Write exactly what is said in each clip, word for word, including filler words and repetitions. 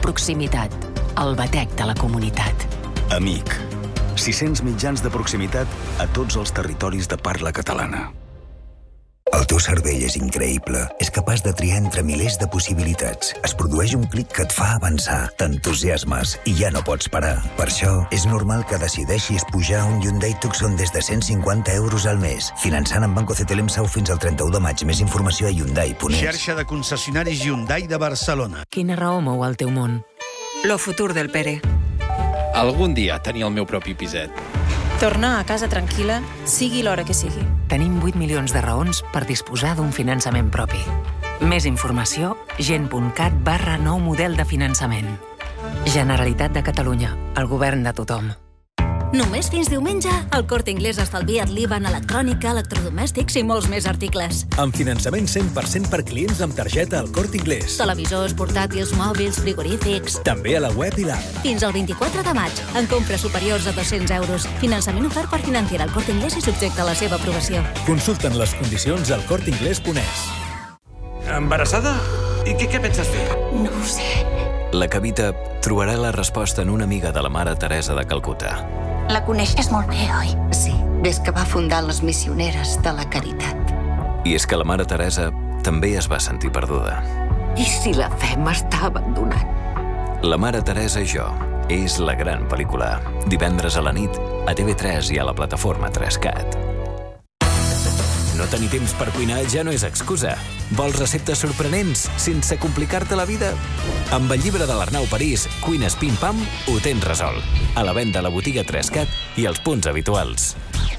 proximitat, el batec de la comunitat. Amic. sis-cents mitjans de proximitat a tots els territoris de parla catalana. El teu cervell és increïble. És capaç de triar entre milers de possibilitats. Es produeix un clic que et fa avançar, t'entusiasmes i ja no pots parar. Per això, és normal que decideixis pujar a un Hyundai Tucson des de cent cinquanta euros al mes. Finançant amb Banco C T L M S A U fins al trenta-u de maig. Més informació a Hyundai punt es. Xarxa de concessionaris Hyundai de Barcelona. Quina raó mou el teu món? Lo futur del Pere. Algun dia tenir el meu propi piset. Tornar a casa tranquil·la, sigui l'hora que sigui. Tenim vuit milions de raons per disposar d'un finançament propi. Més informació, gent.cat barra nou model de finançament. Generalitat de Catalunya, el govern de tothom. Només fins diumenge, el Corte Inglés estalvia't l'I V A en electrònica, electrodomèstics i molts més articles. Amb finançament cent per cent per clients amb targeta al Corte Inglés. Televisors, portàtils, mòbils, frigorífics... També a la web i l'app. Fins al vint-i-quatre de maig, en compres superiors a dos-cents euros. Finançament ofert per Financiera al Corte Inglés i subjecte a la seva aprovació. Consulten les condicions al corte inglés punt es. Embarassada? I què, què penses fer? No ho sé. La Cavita trobarà la resposta en una amiga de la Mare Teresa de Calcuta. La coneixes molt bé, oi? Sí, des que va fundar les Missioneres de la Caritat. I és que la Mare Teresa també es va sentir perduda. I si la fe m'està abandonant? La Mare Teresa i jo és la gran pel·lícula. Divendres a la nit, a T V tres i a la plataforma tres cat. No tenir temps per cuinar ja no és excusa. Vols receptes sorprenents sense complicar-te la vida? Amb el llibre de l'Arnau París, Cuines Pim Pam, ho tens resolt. A la venda a la botiga tres cat i als punts habituals.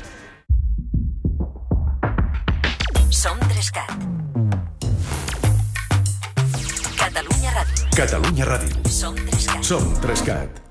Som tres cat. Catalunya Ràdio. Catalunya Ràdio. Som tres cat. Som tres cat.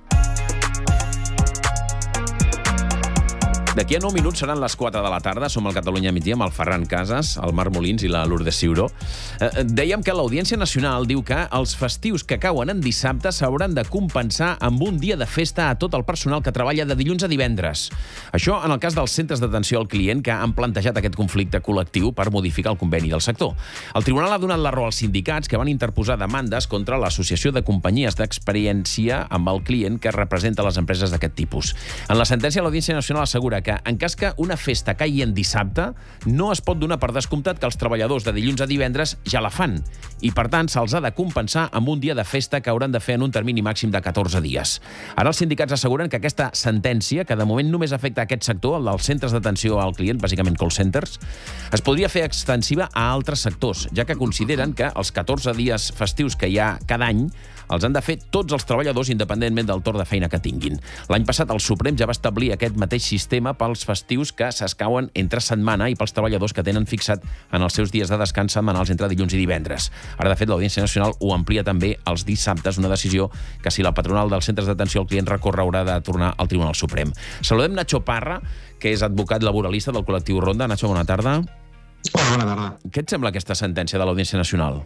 D'aquí a nou minuts seran les quatre de la tarda. Som al Catalunya Migdia amb el Ferran Casas, el Marc Molins i la Lourdes Ciuró. Eh, dèiem que l'Audiència Nacional diu que els festius que cauen en dissabte s'hauran de compensar amb un dia de festa a tot el personal que treballa de dilluns a divendres. Això en el cas dels centres d'atenció al client que han plantejat aquest conflicte col·lectiu per modificar el conveni del sector. El tribunal ha donat la raó als sindicats que van interposar demandes contra l'Associació de Companyies d'Experiència amb el Client que representa les empreses d'aquest tipus. En la sentència, l'Audiència Nacional assegura que que en cas que una festa caigui en dissabte, no es pot donar per descomptat que els treballadors de dilluns a divendres ja la fan i, per tant, se'ls ha de compensar amb un dia de festa que hauran de fer en un termini màxim de catorze dies. Ara els sindicats asseguren que aquesta sentència, que de moment només afecta aquest sector, el dels centres d'atenció al client, bàsicament call centers, es podria fer extensiva a altres sectors, ja que consideren que els catorze dies festius que hi ha cada any els han de fer tots els treballadors independentment del torn de feina que tinguin. L'any passat el Suprem ja va establir aquest mateix sistema pels festius que s'escauen entre setmana i pels treballadors que tenen fixat en els seus dies de descans setmanals entre dilluns i divendres. Ara, de fet, l'Audiència Nacional ho amplia també als dissabtes, una decisió que si la patronal dels centres d'atenció al client recorre haurà de tornar al Tribunal Suprem. Saludem Nacho Parra, que és advocat laboralista del col·lectiu Ronda. Nacho, bona tarda. Hola, bona tarda. Què et sembla aquesta sentència de l'Audiència Nacional?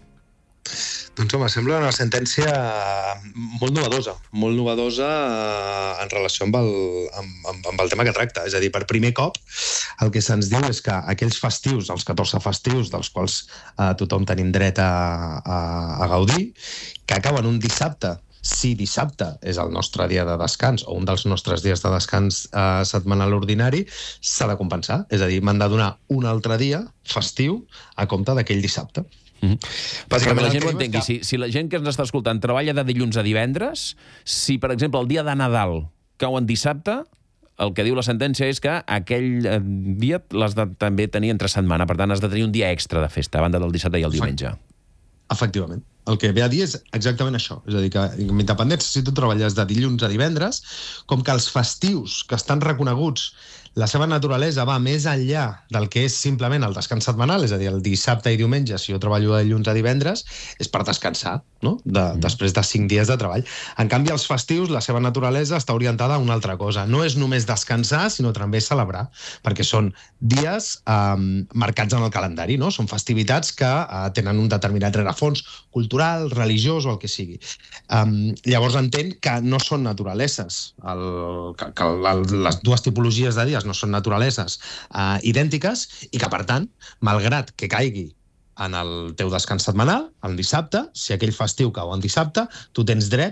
Doncs home, sembla una sentència molt novedosa, molt novedosa en relació amb el, amb, amb el tema que tracta. És a dir, per primer cop, el que se'ns diu és que aquells festius, els catorze festius, dels quals eh, tothom tenim dret a, a, a gaudir, que acaben un dissabte, si dissabte és el nostre dia de descans o un dels nostres dies de descans eh, setmanal ordinari, s'ha de compensar. És a dir, m'han de donar un altre dia festiu a compte d'aquell dissabte. Mm-hmm. Perquè la gent ho entengui, si, si la gent que ens està escoltant treballa de dilluns a divendres, si, per exemple, el dia de Nadal cau en dissabte, el que diu la sentència és que aquell dia l'has de també tenir entre setmana, per tant has de tenir un dia extra de festa a banda del dissabte i el diumenge. Efectivament. El que ve a dir és exactament això. És a dir, que amb independència, si tu treballes de dilluns a divendres, com que els festius que estan reconeguts, la seva naturalesa va més enllà del que és simplement el descans setmanal, és a dir, el dissabte i diumenge, si jo treballo de dilluns a divendres, és per descansar, no? De, mm. després de cinc dies de treball. En canvi, els festius, la seva naturalesa està orientada a una altra cosa. No és només descansar, sinó també celebrar, perquè són dies eh, marcats en el calendari, no? Són festivitats que eh, tenen un determinat rerefons cultural, religiós o el que sigui. Um, llavors entenc que no són naturaleses, el, que, que el, les dues tipologies de dies no són naturaleses eh, idèntiques i que, per tant, malgrat que caigui en el teu descans setmanal, el dissabte, si aquell festiu cau en dissabte, tu tens dret